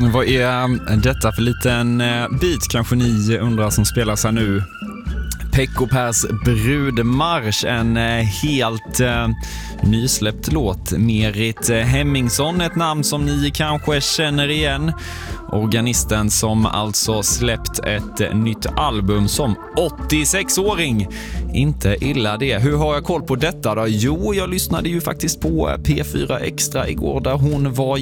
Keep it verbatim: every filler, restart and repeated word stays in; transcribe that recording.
Vad är detta för liten bit, kanske ni undrar, som spelas här nu? Pekko Pers brudmarsch, en helt eh, nysläppt låt. Merit Hemmingsson, ett namn som ni kanske känner igen. Organisten som alltså släppt ett nytt album som åttiosex-åring. Inte illa det. Hur har jag koll på detta då? Jo, jag lyssnade ju faktiskt på P fyra Extra igår där hon var